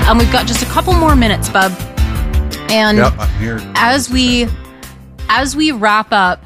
We've got just a couple more minutes, Bub. And Yep, I'm here. as we wrap up,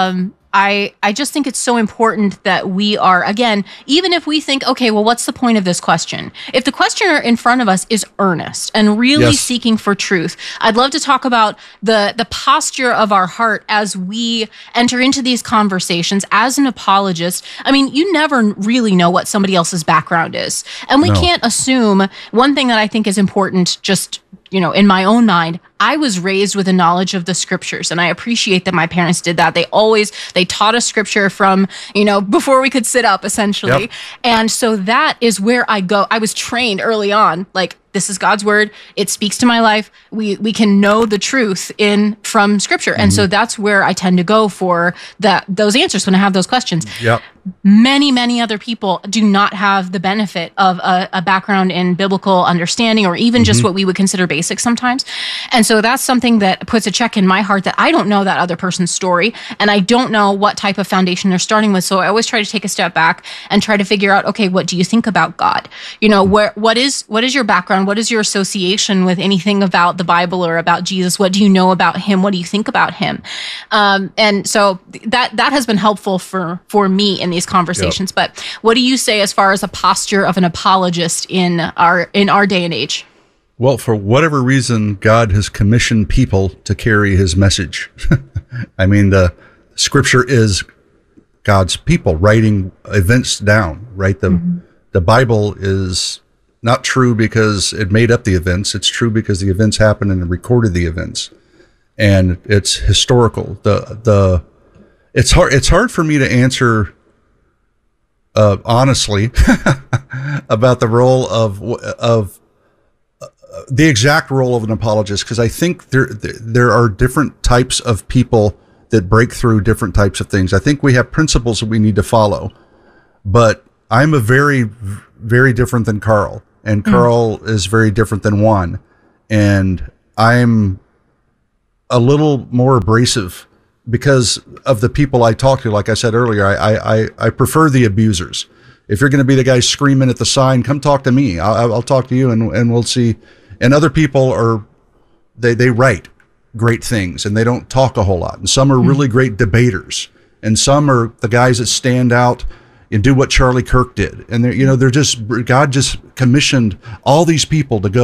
I just think it's so important that we are, again, even if we think, okay, well, what's the point of this question? If the questioner in front of us is earnest and really Yes. seeking for truth, I'd love to talk about the posture of our heart as we enter into these conversations as an apologist. I mean, you never really know what somebody else's background is. And we No. can't assume. One thing that I think is important, just, in my own mind, I was raised with a knowledge of the scriptures, and I appreciate that my parents did that. They taught us scripture from, before we could sit up, essentially. Yep. And so that is where I go. I was trained early on, like, this is God's word. It speaks to my life. We can know the truth from scripture. And so that's where I tend to go for those answers when I have those questions. Yep. Many, many other people do not have the benefit of a background in biblical understanding or even just what we would consider basic sometimes. And so that's something that puts a check in my heart that I don't know that other person's story and I don't know what type of foundation they're starting with. So I always try to take a step back and try to figure out, okay, what do you think about God? What is your background? What is your association with anything about the Bible or about Jesus? What do you know about him? What do you think about him? And so that has been helpful for me in these conversations. Yep. But what do you say as far as a posture of an apologist in our day and age? Well, for whatever reason, God has commissioned people to carry his message. I mean, the scripture is God's people writing events down, right? The Bible is not true because it made up the events. It's true because the events happened and it recorded the events. And it's historical. It's hard for me to answer honestly about the role of the exact role of an apologist, because I think there are different types of people that break through different types of things. I think we have principles that we need to follow, but I'm a very, very different than Carl, and Carl is very different than Juan, and I'm a little more abrasive because of the people I talk to. Like I said earlier, I prefer the abusers. If you're going to be the guy screaming at the sign, come talk to me. I'll talk to you, and we'll see. And other people they write great things and they don't talk a whole lot. And some are really great debaters, and some are the guys that stand out and do what Charlie Kirk did. And God just commissioned all these people to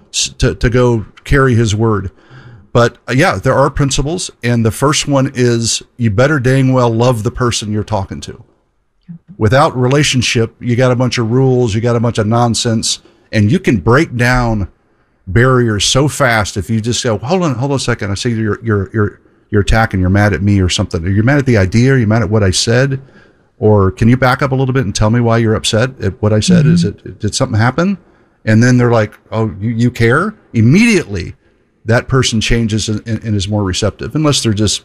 go carry his word. But yeah, there are principles, and the first one is you better dang well love the person you're talking to. Without relationship, you got a bunch of rules, you got a bunch of nonsense, and you can break down barriers so fast if you just go, hold on a second. I see you're attacking, you're mad at me or something. Are you mad at the idea? Are you mad at what I said? Or can you back up a little bit and tell me why you're upset at what I said? Did something happen? And then they're like, oh, you care? Immediately, that person changes and is more receptive, unless they're just,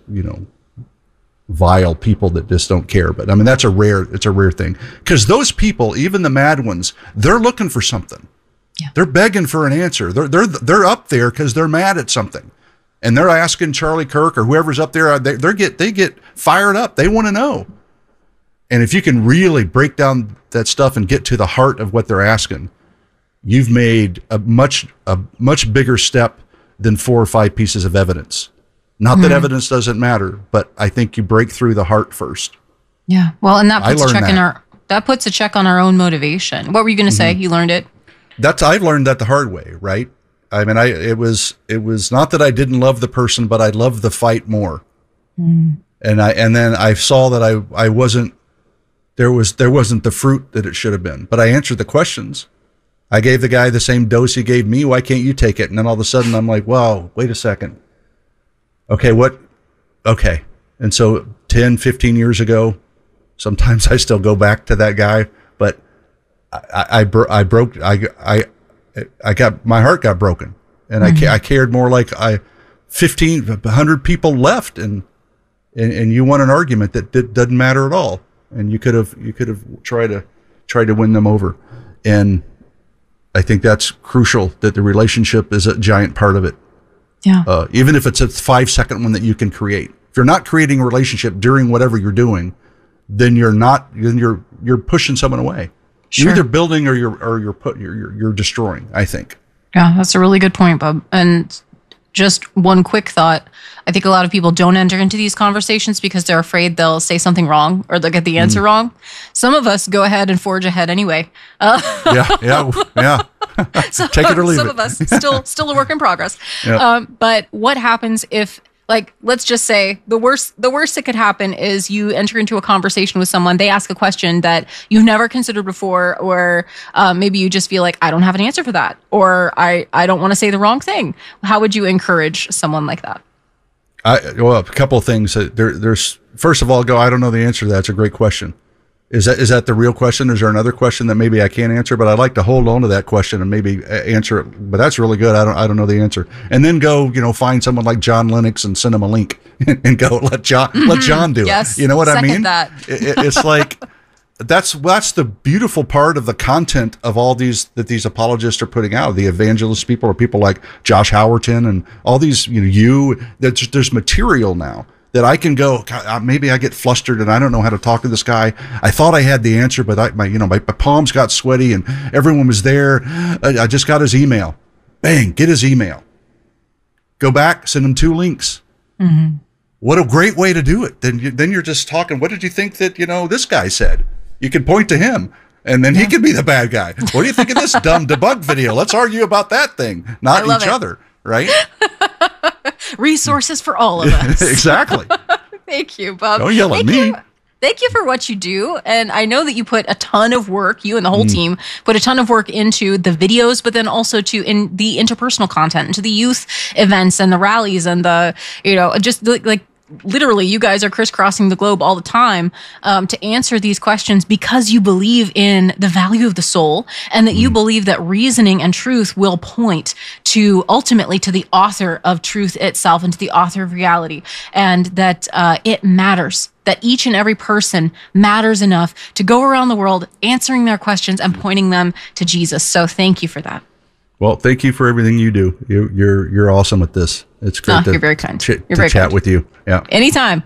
vile people that just don't care. But I mean, it's a rare thing, because those people, even the mad ones, they're looking for something. Yeah. They're begging for an answer. They're up there because they're mad at something, and they're asking Charlie Kirk or whoever's up there. They get fired up. They want to know. And if you can really break down that stuff and get to the heart of what they're asking, you've made a much bigger step than 4 or 5 pieces of evidence. Not that evidence doesn't matter, but I think you break through the heart first. Yeah. Well, and that puts a check on our own motivation. What were you going to say? You learned it. I've learned that the hard way, right? I mean, it was not that I didn't love the person, but I loved the fight more. And then I saw that I wasn't, there wasn't the fruit that it should have been, but I answered the questions. I gave the guy the same dose he gave me. Why can't you take it? And then all of a sudden I'm like, wow, wait a second. Okay. Okay. And so 10, 15 years ago, sometimes I still go back to that guy, but I got, my heart got broken, and I cared more. Like 100 people left, and you won an argument that doesn't matter at all. And you could have tried to win them over. And I think that's crucial, that the relationship is a giant part of it. Yeah. Even if it's a 5-second one that you can create. If you're not creating a relationship during whatever you're doing, then you're pushing someone away. Sure. You're either building or you're destroying, I think. Yeah, that's a really good point, Bob. And just one quick thought. I think a lot of people don't enter into these conversations because they're afraid they'll say something wrong or they'll get the answer wrong. Some of us go ahead and forge ahead anyway. Yeah. So, Take it or leave some it. of us still a work in progress. Yep. But what happens if, like, let's just say the worst that could happen is you enter into a conversation with someone, they ask a question that you've never considered before, or maybe you just feel like, I don't have an answer for that, or I don't want to say the wrong thing. How would you encourage someone like that? Well, a couple of things. There's first of all, I don't know the answer to that. It's a great question. Is that the real question? Is there another question that maybe I can't answer, but I'd like to hold on to that question and maybe answer it? But that's really good. I don't know the answer. And then go, find someone like John Lennox and send him a link and go, let John do yes, it. You know what I mean? That. It's like, that's the beautiful part of the content of all these apologists are putting out. The evangelist people are people like Josh Howerton and all these, there's material now that I can go, maybe I get flustered and I don't know how to talk to this guy. I thought I had the answer, but my palms got sweaty and everyone was there. I just got his email. Bang, get his email. Go back, send him 2 links. Mm-hmm. What a great way to do it. Then you're just talking, what did you think that, this guy said? You can point to him and then he could be the bad guy. What do you think of this dumb debug video? Let's argue about that thing, not each other, right? Resources for all of us. Exactly. Thank you, Bob. Don't yell at me. Thank you for what you do. And I know that you put a ton of work, you and the whole team put a ton of work into the videos, but then also in the interpersonal content, into the youth events and the rallies and the, just like literally you guys are crisscrossing the globe all the time to answer these questions because you believe in the value of the soul and that you believe that reasoning and truth will point to ultimately to the author of truth itself and to the author of reality, and that it matters, that each and every person matters enough to go around the world answering their questions and pointing them to Jesus. So thank you for that. Well, thank you for everything you do. You're awesome at this. It's great to you're very kind. You're very chat kind. With you. Yeah. Anytime.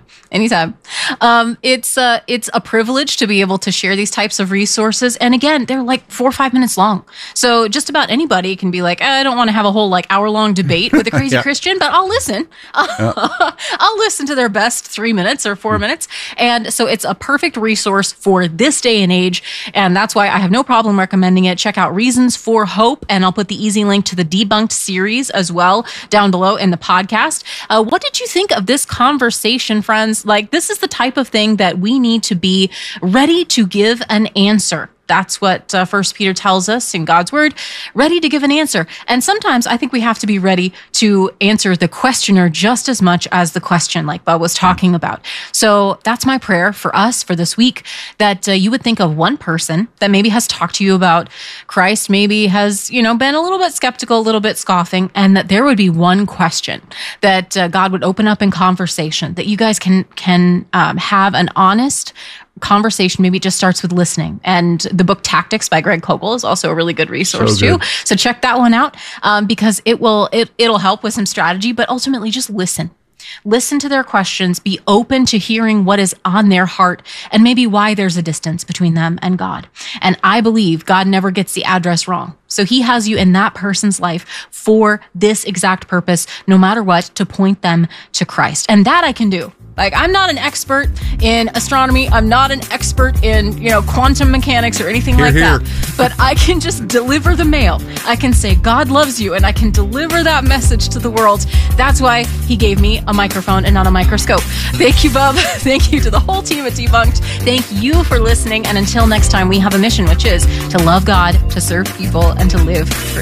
It's a privilege to be able to share these types of resources. And again, they're like 4 or 5 minutes long. So just about anybody can be like, I don't want to have a whole hour-long debate with a crazy Christian, but I'll listen. I'll listen to their best 3 minutes or 4 minutes. And so it's a perfect resource for this day and age. And that's why I have no problem recommending it. Check out Reasons for Hope. And I'll put the easy link to the Debunked series as well down below in the podcast. What did you think of this conversation, friends? This is the type of thing that we need to be ready to give an answer. That's what 1 Peter tells us in God's word, ready to give an answer. And sometimes I think we have to be ready to answer the questioner just as much as the question, like Bob was talking about. So that's my prayer for us for this week, that you would think of one person that maybe has talked to you about Christ, maybe has, been a little bit skeptical, a little bit scoffing, and that there would be one question that God would open up in conversation, that you guys can have an honest conversation. Maybe it just starts with listening. And the book Tactics by Greg Koukl is also a really good resource too. So check that one out because it'll help with some strategy, but ultimately just listen. Listen to their questions, be open to hearing what is on their heart and maybe why there's a distance between them and God. And I believe God never gets the address wrong. So he has you in that person's life for this exact purpose, no matter what, to point them to Christ. And that I can do. I'm not an expert in astronomy. I'm not an expert in, quantum mechanics or anything like that. But I can just deliver the mail. I can say, God loves you, and I can deliver that message to the world. That's why he gave me a microphone and not a microscope. Thank you, Bob. Thank you to the whole team at Debunked. Thank you for listening. And until next time, we have a mission, which is to love God, to serve people, and to live free.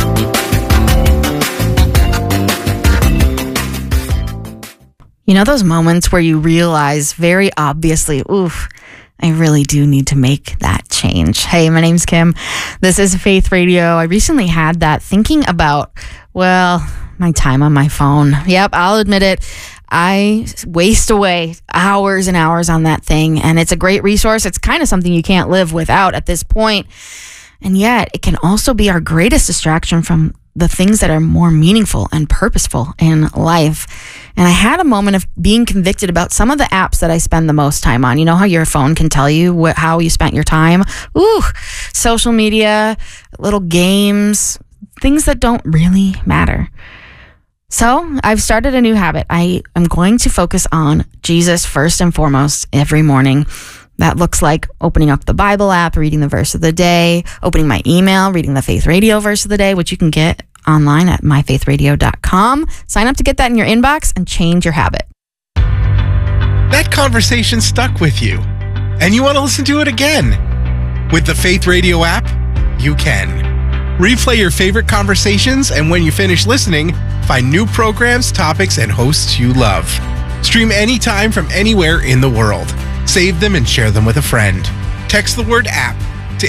Those moments where you realize very obviously, oof, I really do need to make that change. Hey, my name's Kim. This is Faith Radio. I recently had that thinking about, my time on my phone. Yep, I'll admit it. I waste away hours and hours on that thing, and it's a great resource. It's kind of something you can't live without at this point. And yet, it can also be our greatest distraction from the things that are more meaningful and purposeful in life. And I had a moment of being convicted about some of the apps that I spend the most time on. You know how your phone can tell you how you spent your time? Social media, little games, things that don't really matter. So I've started a new habit. I am going to focus on Jesus first and foremost every morning. That looks like opening up the Bible app, reading the verse of the day, opening my email, reading the Faith Radio verse of the day, which you can get online at myfaithradio.com. Sign up to get that in your inbox and change your habit. That conversation stuck with you, and you want to listen to it again. With the Faith Radio app, you can. Replay your favorite conversations, and when you finish listening, find new programs, topics, and hosts you love. Stream anytime from anywhere in the world. Save them and share them with a friend. Text the word app to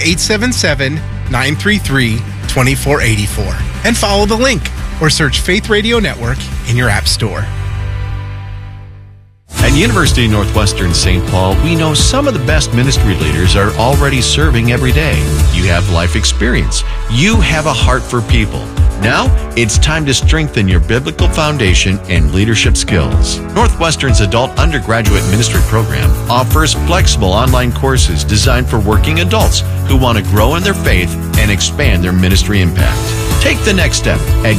877-933-2484 and follow the link or search Faith Radio Network in your app store. At University of Northwestern St. Paul, we know some of the best ministry leaders are already serving every day. You have life experience. You have a heart for people. Now, it's time to strengthen your biblical foundation and leadership skills. Northwestern's adult undergraduate ministry program offers flexible online courses designed for working adults who want to grow in their faith and expand their ministry impact. Take the next step at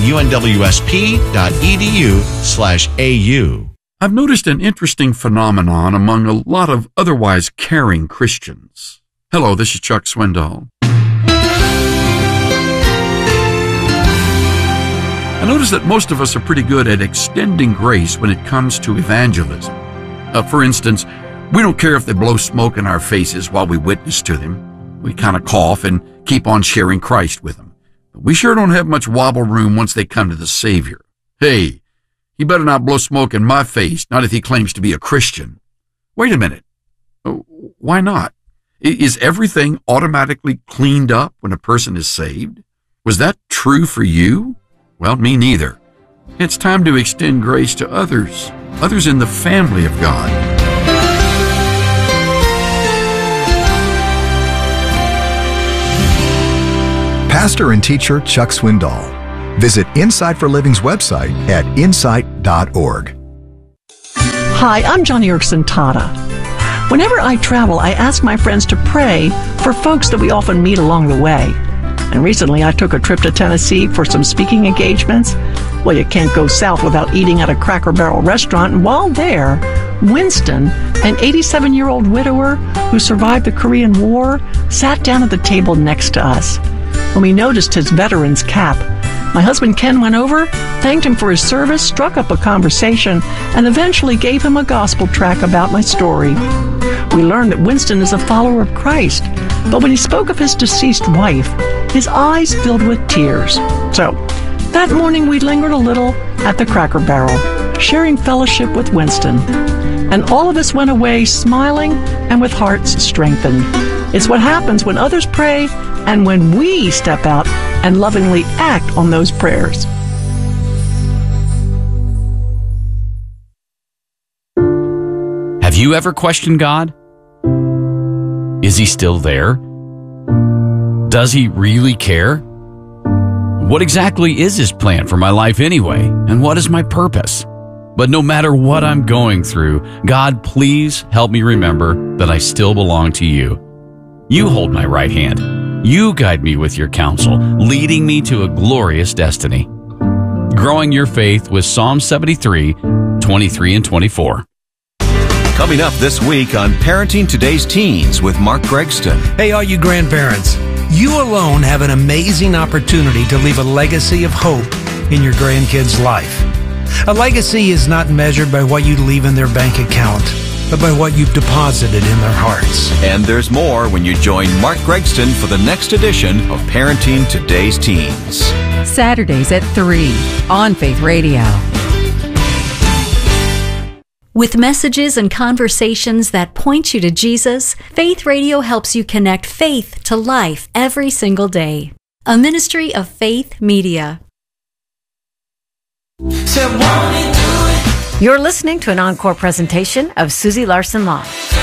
unwsp.edu/AU. I've noticed an interesting phenomenon among a lot of otherwise caring Christians. Hello, this is Chuck Swindoll. I notice that most of us are pretty good at extending grace when it comes to evangelism. For instance, we don't care if they blow smoke in our faces while we witness to them. We kind of cough and keep on sharing Christ with them. But we sure don't have much wobble room once they come to the Savior. Hey, he better not blow smoke in my face, not if he claims to be a Christian. Wait a minute. Why not? Is everything automatically cleaned up when a person is saved? Was that true for you? Well, me neither. It's time to extend grace to others in the family of God. Pastor and teacher Chuck Swindoll. Visit Insight for Living's website at insight.org. Hi, I'm Johnny Erickson Tata. Whenever I travel, I ask my friends to pray for folks that we often meet along the way. And recently I took a trip to Tennessee for some speaking engagements. Well, you can't go south without eating at a Cracker Barrel restaurant. And while there, Winston, an 87-year-old widower who survived the Korean War, sat down at the table next to us. When we noticed his veteran's cap, my husband Ken went over, thanked him for his service, struck up a conversation, and eventually gave him a gospel tract about my story. We learned that Winston is a follower of Christ, but when he spoke of his deceased wife, his eyes filled with tears. So, that morning we lingered a little at the Cracker Barrel, sharing fellowship with Winston. And all of us went away smiling and with hearts strengthened. It's what happens when others pray and when we step out and lovingly act on those prayers. Have you ever questioned God? Is he still there? Does he really care? What exactly is his plan for my life anyway? And what is my purpose? But no matter what I'm going through, God, please help me remember that I still belong to you. You hold my right hand. You guide me with your counsel, leading me to a glorious destiny. Growing your faith with Psalm 73, 23 and 24. Coming up this week on Parenting Today's Teens with Mark Gregston. Hey, all you grandparents, you alone have an amazing opportunity to leave a legacy of hope in your grandkids' life. A legacy is not measured by what you leave in their bank account, but by what you've deposited in their hearts. And there's more when you join Mark Gregston for the next edition of Parenting Today's Teens. Saturdays at 3 on Faith Radio. With messages and conversations that point you to Jesus, Faith Radio helps you connect faith to life every single day. A ministry of Faith Media. You're listening to an encore presentation of Susie Larson Law.